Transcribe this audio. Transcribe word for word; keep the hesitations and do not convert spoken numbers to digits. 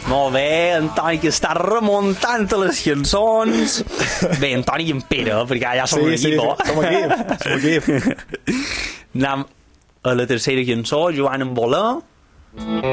Molt bé, Antoni, que està remuntant a les cançons. Bé, Antoni i en Pere, perquè ja som sí, un equip. Sí, som equip, som equip. Anem a la tercera cançó, Joan en Voler.